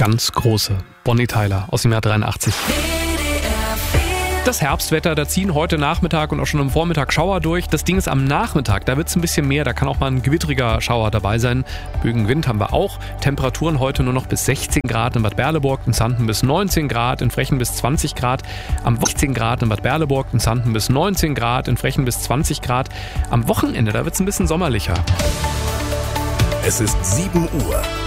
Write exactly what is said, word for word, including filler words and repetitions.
ganz große. Bonnie Tyler aus dem Jahr dreiundachtzig. Das Herbstwetter, da ziehen heute Nachmittag und auch schon am Vormittag Schauer durch. Das Ding ist am Nachmittag, da wird es ein bisschen mehr, da kann auch mal ein gewittriger Schauer dabei sein. Bögen Wind haben wir auch. Temperaturen heute nur noch bis sechzehn Grad in Bad Berleburg, in Xanten bis neunzehn Grad, in Frechen bis zwanzig Grad. Am sechzehn Grad in Bad Berleburg, in Xanten bis neunzehn Grad, in Frechen bis zwanzig Grad. Am Wochenende, da wird es ein bisschen sommerlicher. Es ist sieben Uhr.